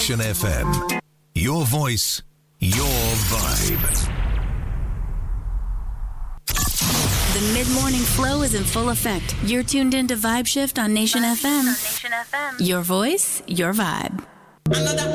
Nation FM. Your voice, your vibe. The mid-morning flow is in full effect. You're tuned into Vibe Shift on Nation FM. Your voice, your vibe. Another